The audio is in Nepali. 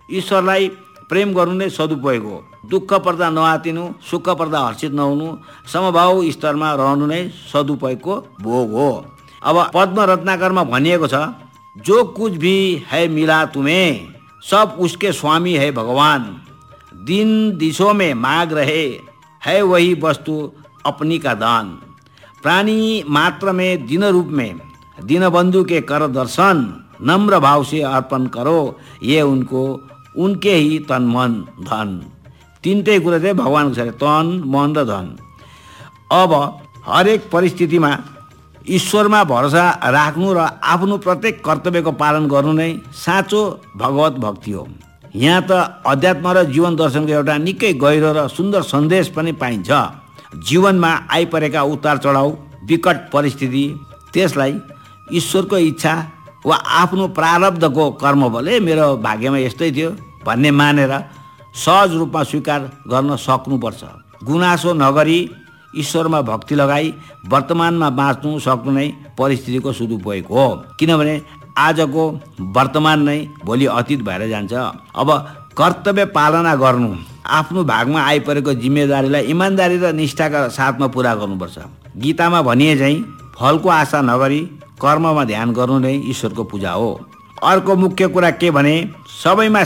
ईश्वरलाई प्रेम गर्नु नै सदुपयोग हो। दुःख पर्दा नआतिनु, सुख पर्दा हर्षित नहुनु, समभाव स्तरमा रहनु नै सदुपयोगको भोग हो। अब पद्म रत्नाकरमा भनिएको छ, जो कुछ भी है मिला तुम्हें सब उसके स्वामी है भगवान, दिन दिशों में मांग रहे है वही वस्तु अपनी का दान, प्राणी मात्र में दिन रूप में दीनबंधु के कर दर्शन, नम्र भाव से अर्पण करो ये उनको उनके ही तन मन धन। तीनटै कुरा चाहिँ भगवानको छ, तन मन र धन। अब हरेक परिस्थितिमा ईश्वरमा भरोसा राख्नु र आफ्नो प्रत्येक कर्तव्यको पालन गर्नु नै साँचो भगवत भक्ति हो। यहाँ त अध्यात्म र जीवन दर्शनको एउटा निकै गहिरो र सुन्दर सन्देश पनि पाइन्छ। जीवनमा आइपरेका उतार चढाउ, विकट परिस्थिति, त्यसलाई ईश्वरको इच्छा वा आफ्नो प्रारब्धको कर्मबलले मेरो भाग्यमा यस्तै थियो भन्ने मानेर सहज रूपमा स्वीकार गर्न सक्नुपर्छ। गुनासो नगरी ईश्वरमा भक्ति लगाई वर्तमानमा बाँच्नु सक्नु नै परिस्थितिको सदुपयोग हो। किनभने आजको वर्तमान नै भोलि अतीत भएर जान्छ। अब कर्तव्य पालना गर्नु, आफ्नो भागमा आइपरेको जिम्मेदारीलाई इमान्दारी र निष्ठाका साथमा पुरा गर्नुपर्छ। गीतामा भनिए चाहिँ फलको आशा नगरी कर्ममा ध्यान गर्नु नै ईश्वरको पूजा हो। अर्को मुख्य कुरा के भने सबैमा